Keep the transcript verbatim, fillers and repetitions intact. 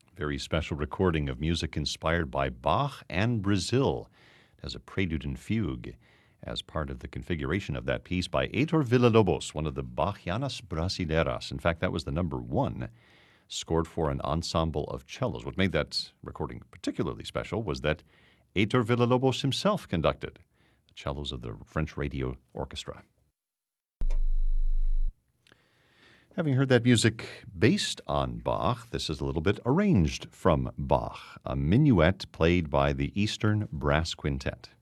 Very special recording of music inspired by Bach and Brazil. It has a prelude and fugue as part of the configuration of that piece by Heitor Villa-Lobos, one of the Bachianas Brasileiras. In fact, that was the number one, scored for an ensemble of cellos. What made that recording particularly special was that Heitor Villa-Lobos himself conducted the cellos of the French Radio Orchestra. Having heard that music based on Bach, this is a little bit arranged from Bach, a minuet played by the Eastern Brass Quintet.